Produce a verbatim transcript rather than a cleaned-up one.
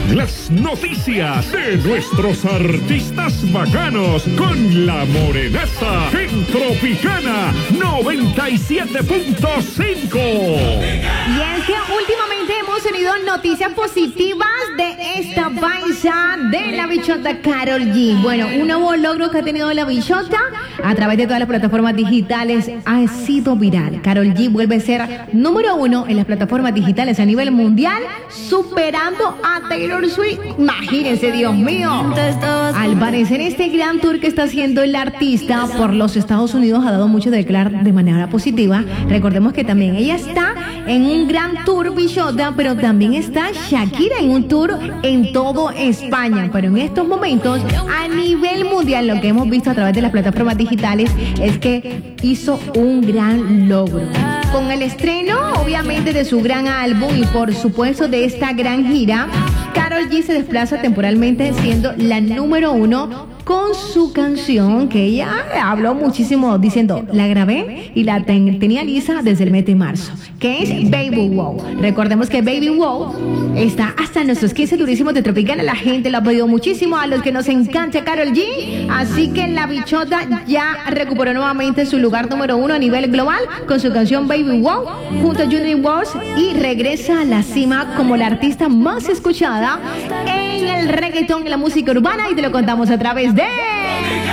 las noticias de nuestros artistas bacanos con La Morenaza en Tropicana noventa y siete punto cinco. Y es que últimamente hemos tenido noticias positivas de esta paisa de la bichota Karol G. Bueno, un nuevo logro que ha tenido la bichota a través de todas las plataformas digitales ha sido viral. Karol G vuelve a ser número uno en las plataformas digitales a nivel mundial, superando a Taylor Swift. Imagínense, Dios mío. Al parecer, este gran tour que está haciendo el artista por los Estados Unidos ha dado mucho de declarar de manera positiva. Recordemos que también ella está en un gran tour bichota, pero también está Shakira en un tour en todo España. Pero en estos momentos, a nivel mundial, lo que hemos visto a través de las plataformas digitales es que hizo un gran logro. Con el estreno, obviamente, de su gran álbum y por supuesto de esta gran gira, Karol G se desplaza temporalmente siendo la número uno con su canción que ella habló muchísimo diciendo, la grabé y la ten, tenía lista desde el mes de marzo, que es Baby Wow. Recordemos que Baby Wow está hasta en nuestros quince durísimos de Tropicana. La gente lo ha pedido muchísimo, a los que nos encanta Karol G. Así que la bichota ya recuperó nuevamente su lugar número uno a nivel global con su canción Baby Wow junto a Junior Wars y regresa a la cima como la artista más escuchada en el reggaetón y la música urbana, y te lo contamos a través de